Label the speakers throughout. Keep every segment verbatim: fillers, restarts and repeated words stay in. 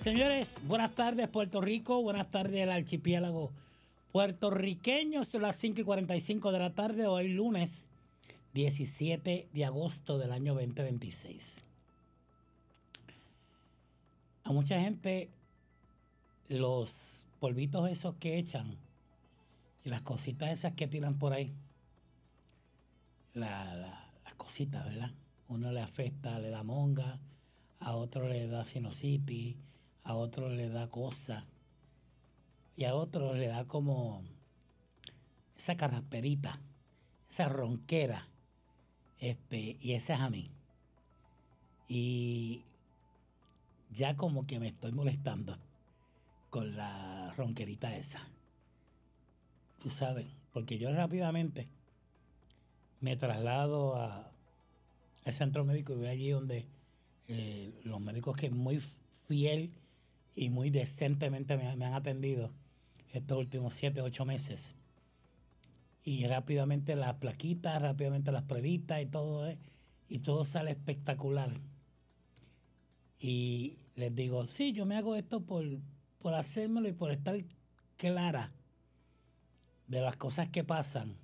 Speaker 1: Señores, buenas tardes Puerto Rico, buenas tardes el archipiélago puertorriqueño. Son las cinco y cuarenta y cinco de la tarde, hoy lunes diecisiete de agosto del año veinte veintiséis. A mucha gente los polvitos esos que echan y las cositas esas que tiran por ahí, la, la, las cositas, ¿verdad? Uno le afecta, le da monga, a otro le da sinusitis, a otro le da cosa y a otro le da como esa carrasperita, esa ronquera, este, y esa es a mí. Y ya como que me estoy molestando con la ronquerita esa. Tú sabes, porque yo rápidamente me traslado a, al centro médico y voy allí donde eh, los médicos que muy fiel y muy decentemente me, me han atendido estos últimos siete, ocho meses. Y rápidamente las plaquitas, rápidamente las pruebitas y todo, eh, y todo sale espectacular. Y les digo, sí, yo me hago esto por, por hacérmelo y por estar clara de las cosas que pasan.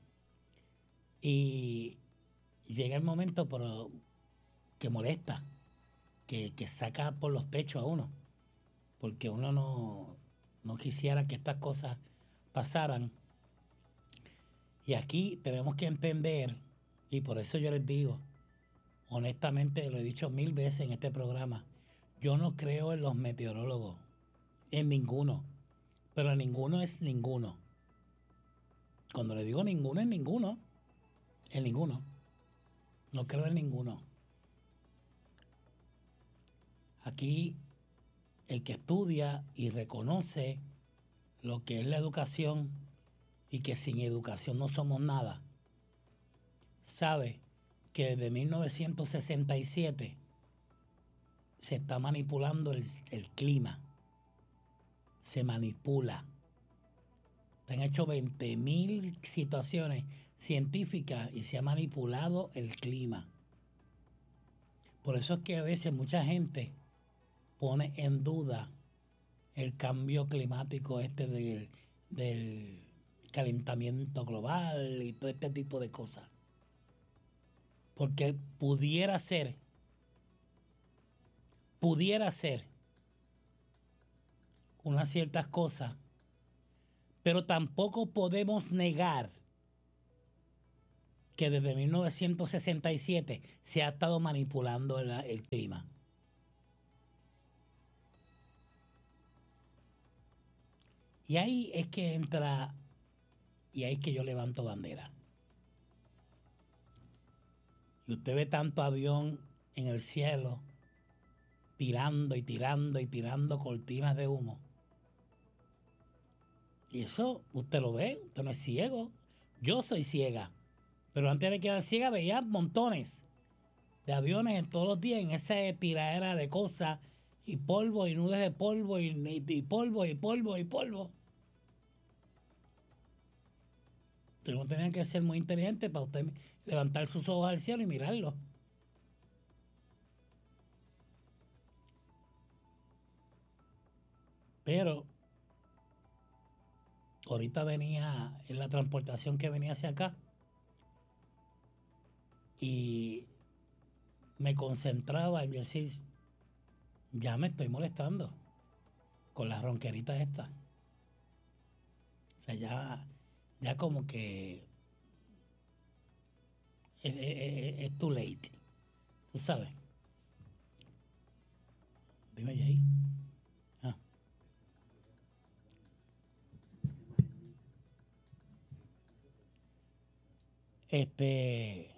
Speaker 1: Y llega el momento pero, que molesta, que, que saca por los pechos a uno, porque uno no, no quisiera que estas cosas pasaran. Y aquí tenemos que entender, y por eso yo les digo, honestamente lo he dicho mil veces en este programa, yo no creo en los meteorólogos, en ninguno, pero ninguno es ninguno. Cuando le digo ninguno es ninguno, en ninguno. No creo en ninguno. Aquí el que estudia y reconoce lo que es la educación y que sin educación no somos nada, sabe que desde mil novecientos sesenta y siete se está manipulando el, el clima. Se manipula. Se han hecho veinte mil situaciones científicas y se ha manipulado el clima. Por eso es que a veces mucha gente pone en duda el cambio climático este del, del calentamiento global y todo este tipo de cosas. Porque pudiera ser, pudiera ser unas ciertas cosas, pero tampoco podemos negar que desde mil novecientos sesenta y siete se ha estado manipulando el, el clima. Y ahí es que entra, y ahí es que yo levanto bandera. Y usted ve tanto avión en el cielo, tirando y tirando y tirando cortinas de humo. Y eso usted lo ve, usted no es ciego. Yo soy ciega. Pero antes de quedar ciega veía montones de aviones en todos los días en esa tiradera de cosas y polvo y nubes de polvo y, y, y polvo y polvo y polvo. Usted no tenía que ser muy inteligente para usted levantar sus ojos al cielo y mirarlo. Pero ahorita venía en la transportación que venía hacia acá y me concentraba en decir, ya me estoy molestando con las ronqueritas estas. O sea, ya, ya como que es, es, es too late. Tú sabes. Dime, Jay. Ah. Este,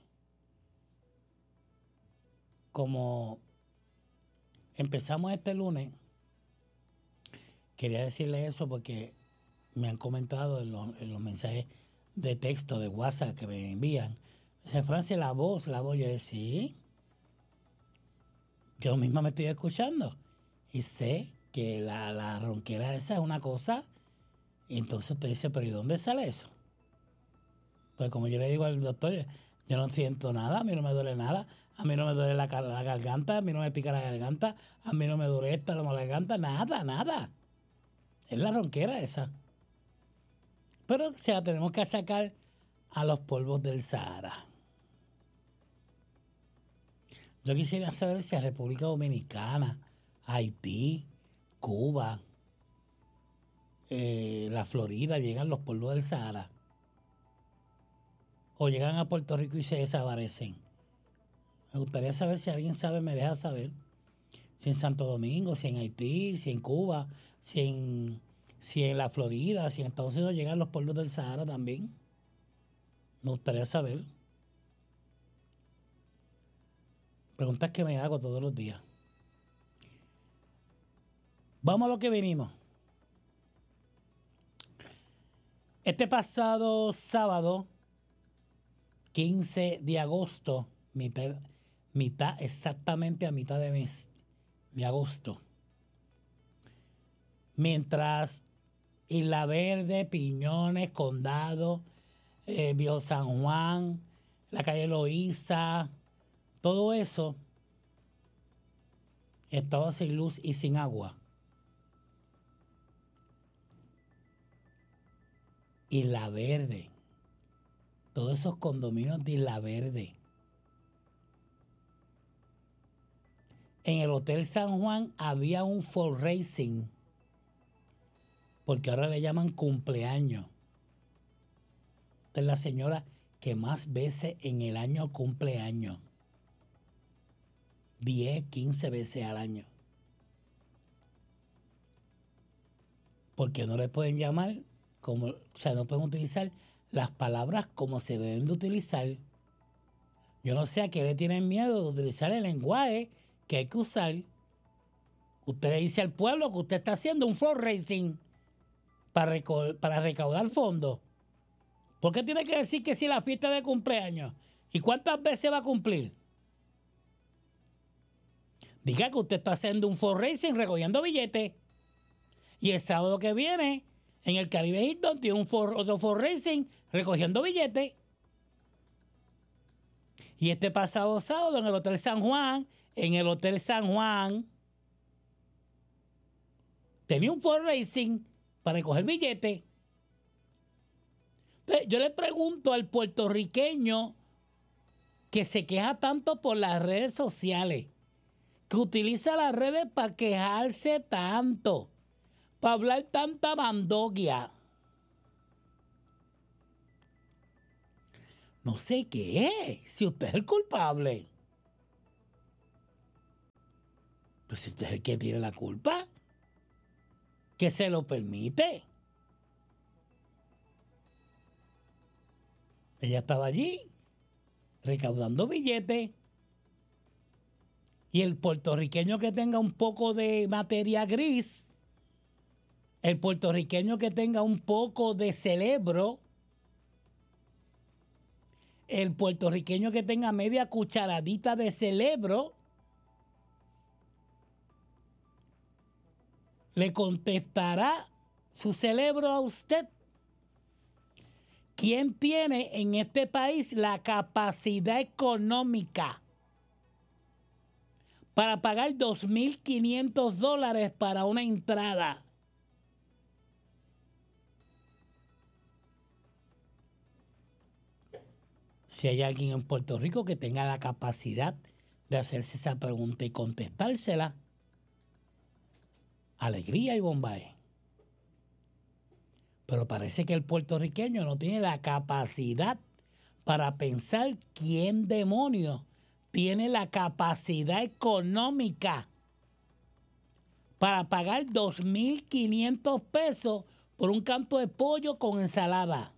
Speaker 1: como empezamos este lunes, quería decirle eso porque me han comentado en los, en los mensajes de texto, de WhatsApp que me envían. Dice, Francis, la voz, la voz. Yo decía, sí, yo misma me estoy escuchando y sé que la, la ronquera esa es una cosa. Y entonces usted dice, pero ¿y dónde sale eso? Pues como yo le digo al doctor, yo no siento nada, a mí no me duele nada. a mí no me duele la, la garganta, a mí no me pica la garganta, a mí no me duele esta la garganta, nada, nada. Es la ronquera esa. Pero se la tenemos que achacar a los polvos del Sahara. Yo quisiera saber si a República Dominicana, Haití, Cuba, eh, la Florida llegan los polvos del Sahara. O llegan a Puerto Rico y se desaparecen. Me gustaría saber si alguien sabe, me deja saber. Si en Santo Domingo, si en Haití, si en Cuba, si en, si en la Florida, si en Estados Unidos llegan los polvos del Sahara también. Me gustaría saber. Preguntas que me hago todos los días. Vamos a lo que venimos. Este pasado sábado, quince de agosto, mitad, mitad exactamente a mitad de mes de agosto, mientras Isla Verde, Piñones, Condado, eh, Viejo San Juan, la calle Loíza, todo eso estaba sin luz y sin agua. Isla Verde, todos esos condominios de Isla Verde. En el Hotel San Juan había un Ford Racing, porque ahora le llaman cumpleaños. Esta es la señora que más veces en el año cumpleaños. diez, quince veces al año. Porque no le pueden llamar, como, o sea, no pueden utilizar las palabras como se deben de utilizar. Yo no sé a qué le tienen miedo de utilizar el lenguaje que hay que usar. Usted le dice al pueblo que usted está haciendo un Ford Racing para, reco- para recaudar fondos. ¿Por qué tiene que decir que sí la fiesta de cumpleaños? ¿Y cuántas veces va a cumplir? Diga que usted está haciendo un Ford Racing recogiendo billetes. Y el sábado que viene, en el Caribe Hilton, tiene un Ford, otro Ford Racing recogiendo billetes. Y este pasado sábado en el Hotel San Juan, en el Hotel San Juan, tenía un Ford Racing para recoger billetes. Entonces, yo le pregunto al puertorriqueño que se queja tanto por las redes sociales, que utiliza las redes para quejarse tanto, para hablar tanta bandogia. No sé qué es, si usted es el culpable. Pues si usted es el que tiene la culpa, que se lo permite. Ella estaba allí recaudando billetes. Y el puertorriqueño que tenga un poco de materia gris, el puertorriqueño que tenga un poco de cerebro, el puertorriqueño que tenga media cucharadita de cerebro, le contestará su cerebro a usted. ¿Quién tiene en este país la capacidad económica para pagar dos mil quinientos dólares para una entrada? Si hay alguien en Puerto Rico que tenga la capacidad de hacerse esa pregunta y contestársela, alegría y bombae. Pero parece que el puertorriqueño no tiene la capacidad para pensar quién demonios tiene la capacidad económica para pagar dos mil quinientos pesos por un canto de pollo con ensalada.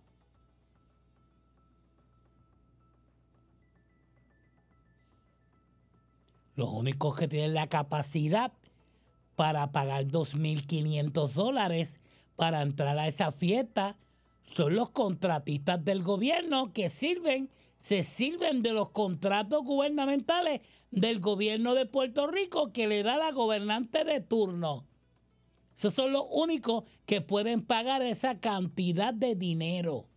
Speaker 1: Los únicos que tienen la capacidad para pagar dos mil quinientos dólares para entrar a esa fiesta son los contratistas del gobierno que sirven, se sirven de los contratos gubernamentales del gobierno de Puerto Rico que le da la gobernante de turno. Esos son los únicos que pueden pagar esa cantidad de dinero.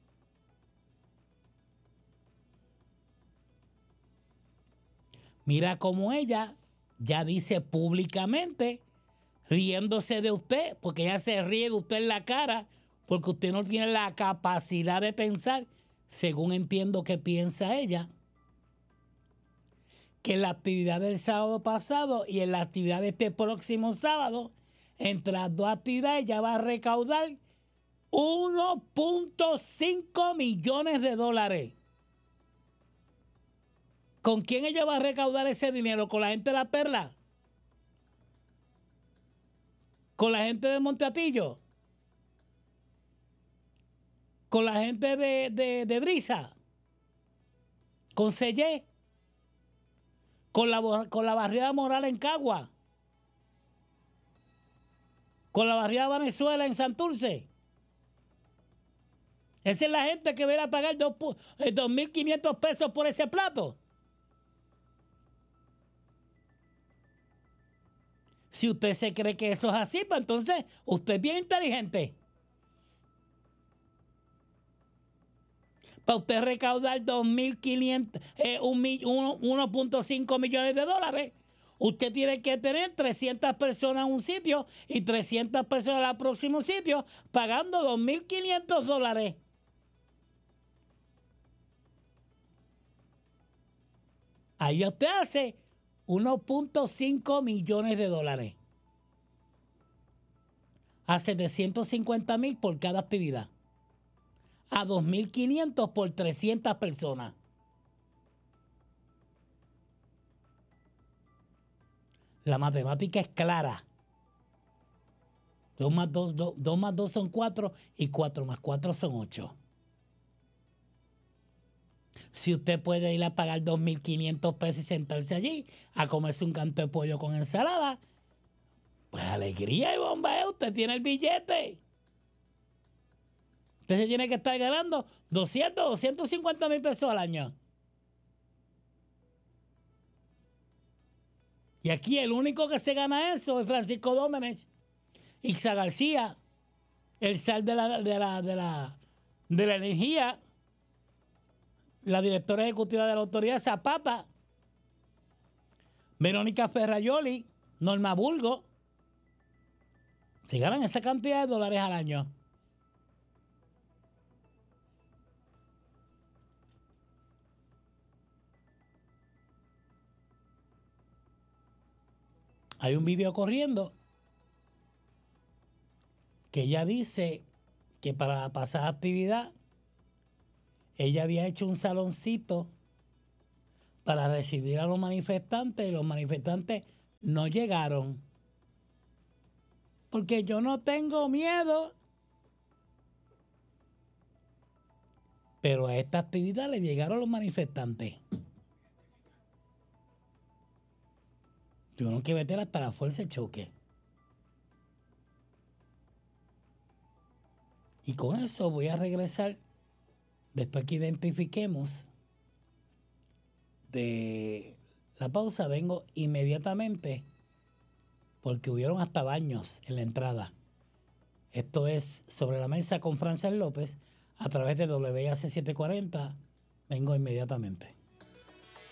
Speaker 1: Mira cómo ella ya dice públicamente, riéndose de usted, porque ella se ríe de usted en la cara, porque usted no tiene la capacidad de pensar, según entiendo que piensa ella, que en la actividad del sábado pasado y en la actividad de este próximo sábado, entre las dos actividades ella va a recaudar uno punto cinco millones de dólares. ¿Con quién ella va a recaudar ese dinero? ¿Con la gente de La Perla? ¿Con la gente de Monteatillo? ¿Con la gente de, de, de Brisa? ¿Con Sellé? ¿Con la, con la barriada Moral en Cagua? ¿Con la barriada Venezuela en Santurce? Esa es la gente que va a pagar dos mil quinientos pesos por ese plato. Si usted se cree que eso es así, pues entonces usted es bien inteligente. Para usted recaudar dos mil quinientos, eh, uno punto cinco millones de dólares, usted tiene que tener trescientas personas en un sitio y trescientas personas al próximo sitio pagando dos mil quinientos dólares. Ahí usted hace uno punto cinco millones de dólares. A setecientos cincuenta mil por cada actividad. A dos mil quinientos por trescientas personas. La matemática es clara. dos más dos, dos más dos son cuatro y cuatro más cuatro son ocho. Si usted puede ir a pagar dos mil quinientos pesos y sentarse allí a comerse un canto de pollo con ensalada, pues alegría y bombeo, usted tiene el billete. Usted se tiene que estar ganando doscientos, doscientos cincuenta mil pesos al año. Y aquí el único que se gana eso es Francisco Domenech, Ixa García, el sal de la, de la, de la, de la energía, la directora ejecutiva de la autoridad, Zapata, Verónica Ferrayoli, Norma Burgo. Se ganan esa cantidad de dólares al año. Hay un video corriendo que ella dice que para la pasada actividad ella había hecho un saloncito para recibir a los manifestantes y los manifestantes no llegaron. Porque yo no tengo miedo. Pero a esta actividad le llegaron los manifestantes. Tuvieron que meter hasta la fuerza de choque. Y con eso voy a regresar, después que identifiquemos de la pausa, vengo inmediatamente porque hubieron hasta baños en la entrada. Esto es Sobre la Mesa con Frances López a través de W A C setecientos cuarenta. Vengo inmediatamente.